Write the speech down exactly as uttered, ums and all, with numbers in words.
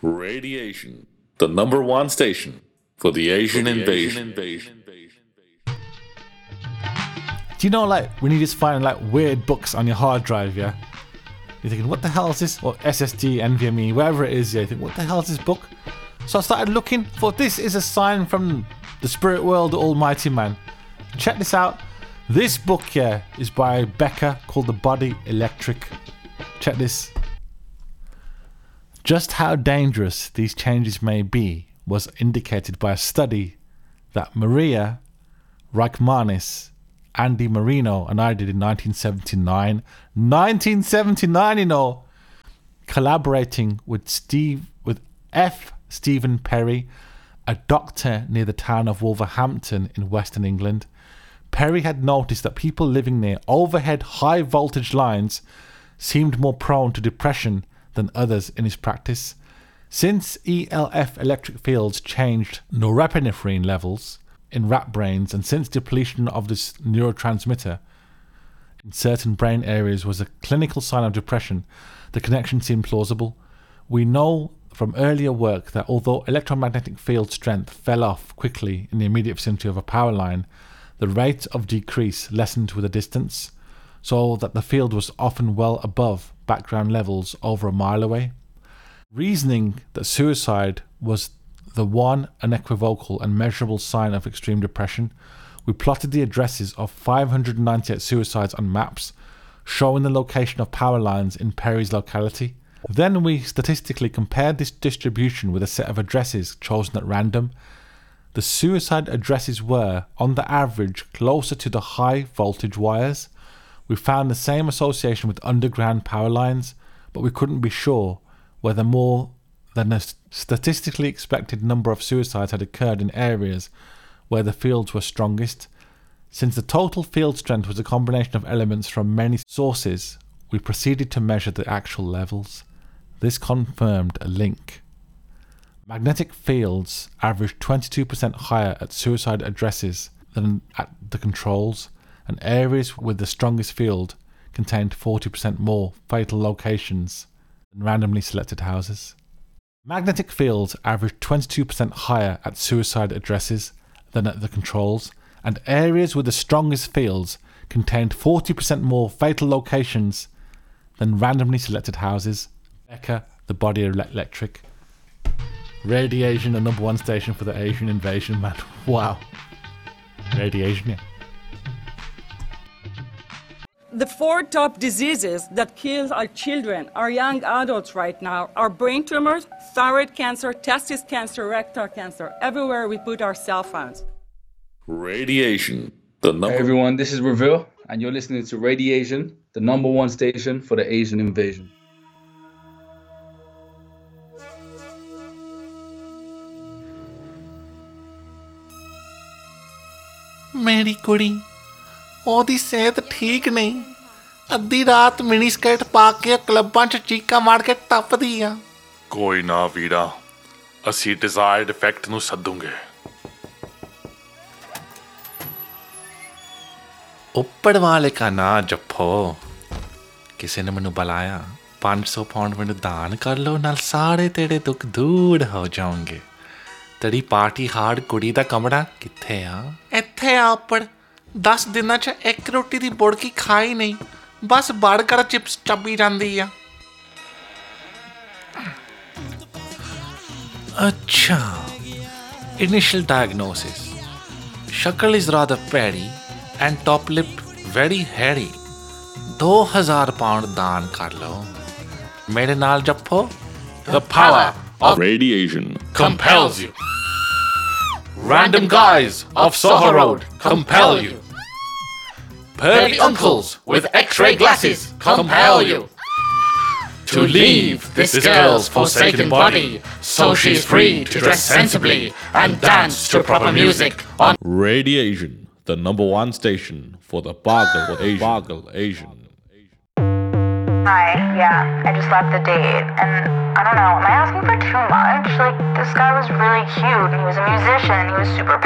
Radiation, the number one station for the Asian for the invasion. invasion. Do you know, like, when you just find like weird books on your hard drive, yeah? You're thinking, what the hell is this? Or S S D, NVMe, wherever it is, yeah. You think, what the hell is this book? So I started looking for this is a sign from the spirit world, the almighty man. Check this out. This book here is by Becker called The Body Electric. Check this. Just how dangerous these changes may be was indicated by a study that Maria Reichmanis, Andy Marino and I did in nineteen seventy-nine. nineteen seventy-nine, you know. Collaborating with Steve, with F. Stephen Perry, a doctor near the town of Wolverhampton in Western England. Perry had noticed that people living near overhead high voltage lines seemed more prone to depression than others in his practice. Since E L F electric fields changed norepinephrine levels in rat brains, and since depletion of this neurotransmitter in certain brain areas was a clinical sign of depression, the connection seemed plausible. We know from earlier work that although electromagnetic field strength fell off quickly in the immediate vicinity of a power line, the rate of decrease lessened with the distance, so that the field was often well above background levels over a mile away. Reasoning that suicide was the one unequivocal and measurable sign of extreme depression, we plotted the addresses of five hundred ninety-eight suicides on maps, showing the location of power lines in Perry's locality. Then we statistically compared this distribution with a set of addresses chosen at random. The suicide addresses were, on the average, closer to the high voltage wires. We found the same association with underground power lines, but we couldn't be sure whether more than a statistically expected number of suicides had occurred in areas where the fields were strongest. Since the total field strength was a combination of elements from many sources, we proceeded to measure the actual levels. This confirmed a link. Magnetic fields averaged twenty-two percent higher at suicide addresses than at the controls, and areas with the strongest field contained forty percent more fatal locations than randomly selected houses. Magnetic fields averaged twenty-two percent higher at suicide addresses than at the controls, and areas with the strongest fields contained forty percent more fatal locations than randomly selected houses. Becker, The Body Electric. Radiation, the number one station for the Asian invasion, man. Wow. Radiation, yeah. The four top diseases that kill our children, our young adults right now, are brain tumors, thyroid cancer, testis cancer, rectal cancer, everywhere we put our cell phones. Radiation, the number... Hey everyone, this is Reveal, and you're listening to Radiation, the number one station for the Asian invasion. ਮੇਰੀ ਕੁੜੀ ਉਹਦੀ ਸਿਹਤ ਠੀਕ ਨਹੀਂ ਅੱਧੀ ਰਾਤ mini skirt ਪਾ ਕੇ ਕਲੱਬਾਂ 'ਚ ਚੀਕਾਂ ਮਾਰ ਕੇ ਟੱਪਦੀ ਆ ਕੋਈ ਨਾ ਵੀਰਾ ਅਸੀਂ ਡਿਜ਼ਾਇਰਡ ਇਫੈਕਟ ਨੂੰ ਸੱਦੂਗੇ ਉੱਪਰ ਵਾਲੇ ਕਾ ਨਾ ਜੱਫੋ ਕਿਸੇ ਨੇ ਮੈਨੂੰ ਬੁਲਾਇਆ ਪੰਜ ਸੌ ਪਾਉਂਡ ਮੈਨੂੰ ਦਾਨ ਕਰ ਲਓ ਨਾਲ ਸਾਰੇ ਤੇਰੇ ਦੁੱਖ ਦੂਰ ਹੋ ਜਾਣਗੇ ਤੇਰੀ ਪਾਰਟੀ ਹਾਰਡ ਕੁੜੀ ਦਾ ਕਮਰਾ ਕਿੱਥੇ ਆ ਇੱਥੇ ਆ ਉੱਪਰ ਦਸ ਦਿਨਾਂ 'ਚ ਇੱਕ ਰੋਟੀ ਦੀ ਬੁੜਕੀ ਖਾਈ ਨਹੀਂ ਬਸ ਬਰਗਰ ਚਿਪਸ ਚੱਬੀ ਜਾਂਦੀ ਆ ਅੱਛਾ ਇਨੀਸ਼ੀਅਲ ਡਾਇਗਨੋਸਿਸ ਸ਼ਕਲ ਇਜ਼ ਰਾਦਰ ਪੈਰੀ and top lip very Harry ਦੋ ਹਜ਼ਾਰ ਪਾਉਂਡ ਦਾਨ ਕਰ ਲਓ ਮੇਰੇ ਨਾਲ ਜੱਫੋ The power of radiation compels you. Random guys of Soho Road compel you. Pervy uncles with X-ray glasses compel you. To leave this girl's forsaken body so she's free to dress sensibly and dance to proper music on Radiation, the number one station for the Bagal Asian. Bagal Asian. Hi, yeah, I just left the date, and I don't know, am I asking for too much? Like, this guy was really cute, and he was a musician, and he was super